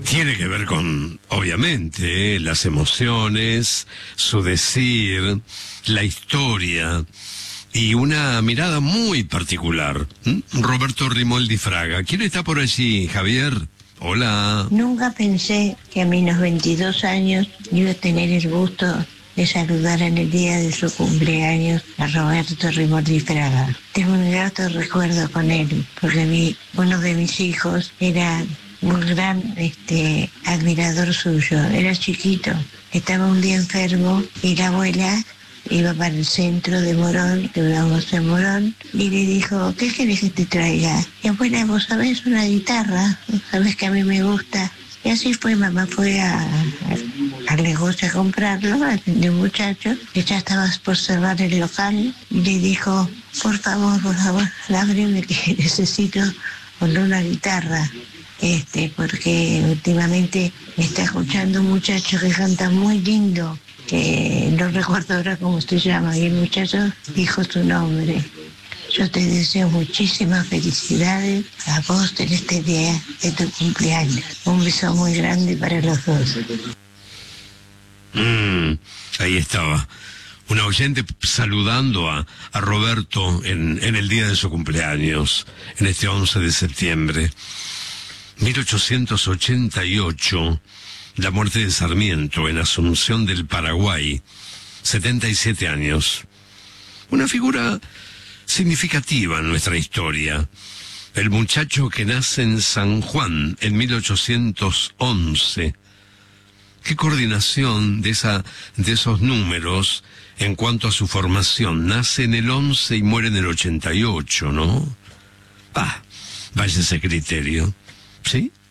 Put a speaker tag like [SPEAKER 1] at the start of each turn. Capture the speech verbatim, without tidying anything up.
[SPEAKER 1] Tiene que ver con, obviamente, eh, las emociones, su decir, la historia y una mirada muy particular. ¿Mm? Roberto Rimoldi Fraga. ¿Quién está por allí, Javier? Hola.
[SPEAKER 2] Nunca pensé que a mis noventa y dos años iba a tener el gusto de saludar en el día de su cumpleaños a Roberto Rimoldi Fraga. Tengo un grato recuerdo con él, porque mi, uno de mis hijos era un gran este, admirador suyo. Era chiquito, estaba un día enfermo y la abuela iba para el centro de Morón, que vivamos en Morón, y le dijo, ¿qué querés que te traiga? Y abuela, vos sabés una guitarra, sabés que a mí me gusta. Y así fue, mamá fue a, a, al negocio a comprarlo, atendió un muchacho, que ya estaba por cerrar el local, y le dijo, por favor, por favor, ábreme que necesito poner una guitarra. Este, porque últimamente me está escuchando un muchacho que canta muy lindo, que no recuerdo ahora cómo se llama, y el muchacho dijo su nombre. Yo te deseo muchísimas felicidades a vos en este día de tu cumpleaños. Un beso muy grande para los dos.
[SPEAKER 1] Mm, ahí estaba. Un oyente saludando a, a Roberto en, en el día de su cumpleaños, en este once de septiembre. mil ochocientos ochenta y ocho, la muerte de Sarmiento en Asunción del Paraguay, setenta y siete años. Una figura significativa en nuestra historia. El muchacho que nace en San Juan en mil ochocientos once. Qué coordinación de, esa, de esos números en cuanto a su formación. Nace en el once y muere en el ochenta y ocho, ¿no? Ah, vaya ese criterio. ¿Sí?